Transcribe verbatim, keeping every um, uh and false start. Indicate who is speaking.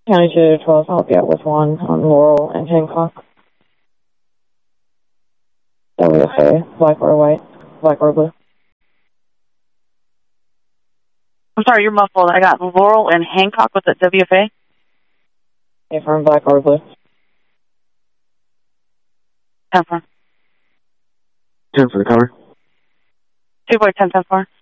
Speaker 1: County two twelve, help you out with one on Laurel and Hancock. W F A, black or white, black or blue.
Speaker 2: I'm sorry, you're muffled. I got Laurel and Hancock with the W F A.
Speaker 1: Yeah, from black or blue.
Speaker 2: ten four.
Speaker 3: ten for the cover.
Speaker 2: two boy ten ten four.